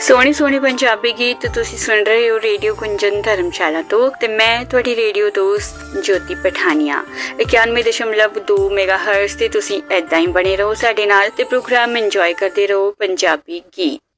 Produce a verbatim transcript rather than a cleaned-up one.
सोहनी सोहनी पंजाबी गीत तुसी सुन रहे हो रेडियो गुंजन धर्मशाला तो ते मैं तुहाडी रेडियो दोस्त ज्योति पठानिया इक्यानवे दशमलव दो मेगा हर्ट्ज ते तुसी ऐदां ही बने रहो साडे नाल ते प्रोग्राम इंजॉय करते रहो पंजाबी गीत।